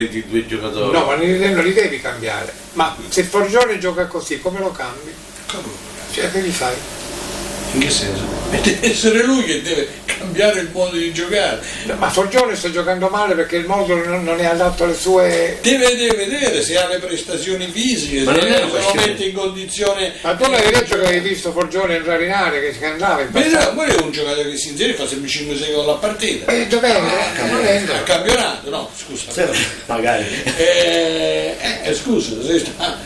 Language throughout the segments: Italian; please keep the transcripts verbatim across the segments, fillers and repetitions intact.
di due giocatori. No, ma non li devi cambiare. Ma se Forgione gioca così, come lo cambi? Cioè, che gli fai? In che senso? Deve essere lui che deve cambiare il modo di giocare. Ma Forgione sta giocando male perché il modulo non, non è adatto alle sue. Deve, deve vedere se ha le prestazioni fisiche, ma se, non è una se lo mette in condizione. Ma tu l'hai detto che hai visto Forgione entrare in area, che si andava in passato? Ma è un giocatore che si inserisce e fa sempre cinque sei gol a partita. E dove entra? Ah, non entra. Al campionato, no, scusa. Magari. Eh, eh, scusa, se sta,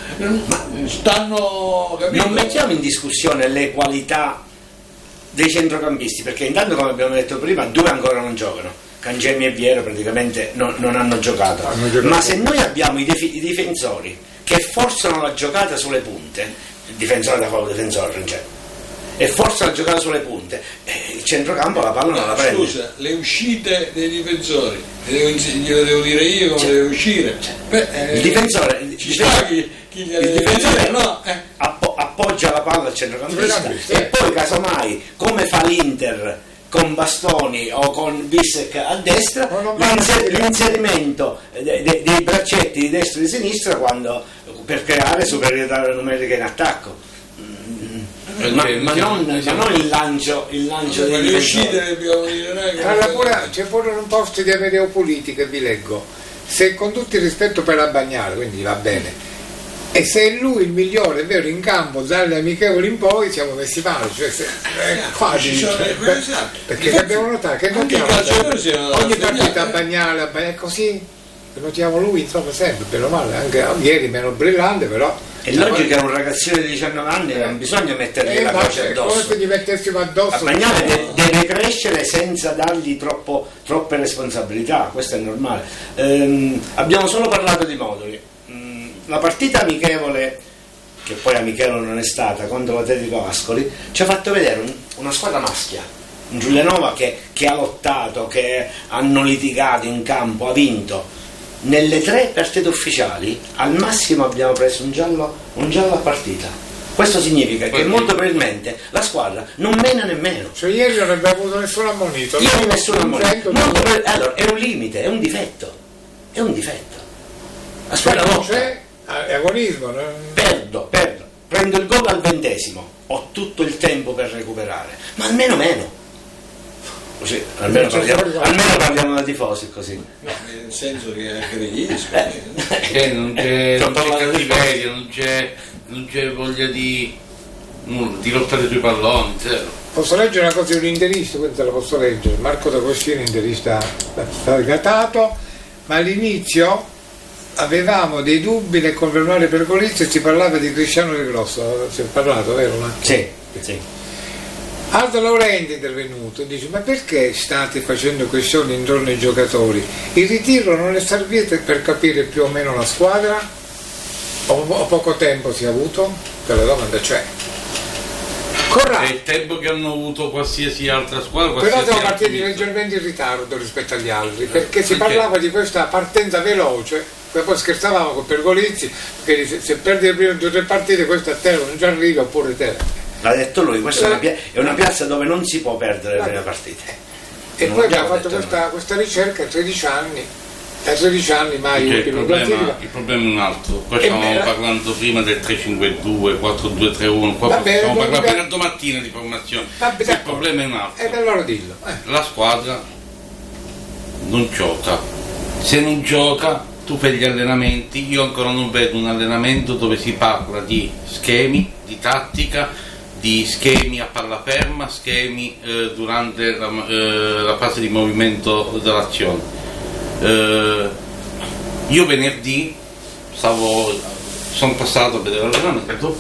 stanno. Capito? Non mettiamo in discussione le qualità dei centrocampisti, perché intanto, come abbiamo detto prima, due ancora non giocano. Cangelli e Viero praticamente non, non hanno giocato. Hanno giocato. Ma se noi abbiamo i, dif- i difensori che forzano la giocata sulle punte, il difensore da fuoco, difensore francese, e forza la giocata sulle punte, eh, il centrocampo la palla non la prende. Scusa, le uscite dei difensori, glielo devo dire io come cioè, deve uscire. Beh, eh, il difensore, il difensore, chi, chi il difensore no, eh. appo- appoggia la palla al centrocampista e eh. poi casomai, come fa l'Inter con Bastoni o con Bissek a destra, l'inser- l'inserimento de- de- dei braccetti di destra e di sinistra quando, per creare superiorità numerica in attacco. Ma, ma, non, ma non il lancio, il lancio delle dei uscite dobbiamo dire. Allora, pure, c'è pure un posto di Amedeo Puliti che vi leggo. Se con tutto il rispetto per Abbagnale, quindi va bene, e se è lui il migliore, è vero, in campo dalle amichevoli in poi siamo messi male, cioè se, eh, quasi, sono, cioè, per, esatto. Perché infatti, dobbiamo notare che notiamo ogni partita Abbagnale, Abbagnale così, notiamo lui insomma sempre, bene o male, anche ieri meno brillante, però è logico che un ragazzino di diciannove anni non bisogna mettergli eh, la croce addosso. Come se gli mettessimo addosso. Abbagnale deve, deve crescere senza dargli troppo, troppe responsabilità, questo è normale. Ehm, abbiamo solo parlato di moduli. Mm, la partita amichevole, che poi amichevole non è stata, contro l'Atletico Ascoli, ci ha fatto vedere un, una squadra maschia. Un Giulianova che, che ha lottato, che hanno litigato in campo, ha vinto. Nelle tre partite ufficiali al massimo abbiamo preso un giallo, un giallo a partita. Questo significa che molto probabilmente la squadra non mena nemmeno. Cioè ieri non abbiamo avuto nessun ammonito. Io non ho nessun ammonito. Pro- allora è un limite, è un difetto. È un difetto. La squadra non lotta. c'è è agonismo. Non... Perdo, perdo. Prendo il gol al ventesimo. Ho tutto il tempo per recuperare. Ma almeno meno. Così, almeno, parliamo, almeno parliamo da tifosi così. No, nel senso che aggredisco. Eh, non c'è, non c'è cattiveria, non c'è, non c'è voglia di, di lottare sui palloni, zero. Posso leggere una cosa di un interista, questa la posso leggere. Marco D'Agostino, interista sfegatato, ma all'inizio avevamo dei dubbi nel confermare per Golizia e si parlava di Cristiano Di Grosso, si è parlato, vero? Sì, sì. Aldo Laurenti è intervenuto e dice: ma perché state facendo questioni intorno ai giocatori? Il ritiro non è servito per capire più o meno la squadra? O, o poco tempo si è avuto? Per la domanda c'è. Corrado. È il tempo che hanno avuto qualsiasi altra squadra. Qualsiasi Però siamo partiti leggermente in ritardo rispetto agli altri, perché si parlava di questa partenza veloce, poi scherzavamo con Pergolizzi, perché se, se perdi le prime due o tre partite questo a te non ci arriva oppure te. L'ha detto lui, questa è una, pia- è una piazza dove non si può perdere le prime partite. E non poi abbiamo fatto questa, questa ricerca a tredici anni, a tredici anni mai il, ultimo problema, il problema è un altro. Qua stavamo parlando prima del tre cinque due, quattro due tre uno, qua Vabbè, stiamo parlando vabbè. appena domattina di formazione. Vabbè, il problema è un altro. E allora dillo. Eh. La squadra non gioca. Se non gioca tu fai gli allenamenti, io ancora non vedo un allenamento dove si parla di schemi, di tattica, di schemi a palla ferma, schemi eh, durante la, eh, la fase di movimento dell'azione. Eh, io venerdì stavo, sono passato a vedere l'allenamento,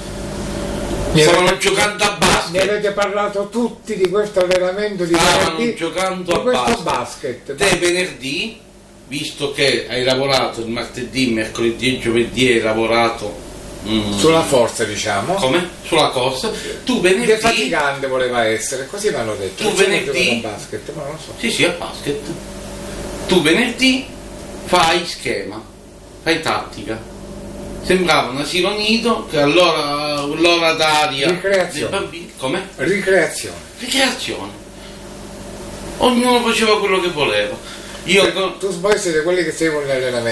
stavano avete, giocando a basket. Ne avete parlato tutti di questo allenamento di stavano venerdì, giocando di a questo basket. basket. Te venerdì, visto che hai lavorato il martedì, mercoledì e giovedì hai lavorato Mm. sulla forza, diciamo, come? Sulla cosa, tu venerdì defatigante voleva essere, così mi hanno detto. Tu venerdì a basket, ma non so. Sì, sì, a basket. Tu venerdì fai schema, fai tattica. Sembrava un asilo nido che allora l'ora d'aria Ricreazione. dei bambini, come? Ricreazione. Ricreazione. Ognuno faceva quello che voleva. Io tu poi siete quelli che seguono l'allenamento.